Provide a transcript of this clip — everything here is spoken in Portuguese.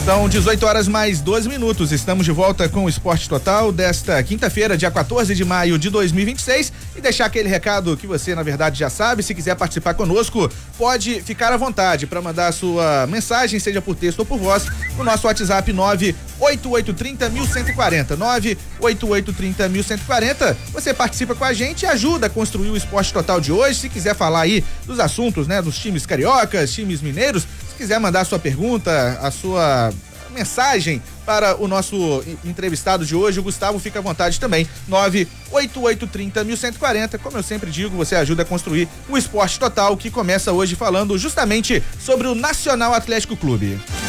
São 18 horas mais 12 minutos. Estamos de volta com o Esporte Total desta quinta-feira, dia 14 de maio de 2026. E deixar aquele recado que você, na verdade, já sabe. Se quiser participar conosco, pode ficar à vontade para mandar a sua mensagem, seja por texto ou por voz, no nosso WhatsApp 98830-1140. 98830-1140. Você participa com a gente e ajuda a construir o Esporte Total de hoje. Se quiser falar aí dos assuntos, né, dos times cariocas, times mineiros, se quiser mandar a sua pergunta, a sua mensagem para o nosso entrevistado de hoje, o Gustavo, fica à vontade também. 98830-1140. Como eu sempre digo, você ajuda a construir o Esporte Total, que começa hoje falando justamente sobre o Nacional Atlético Clube.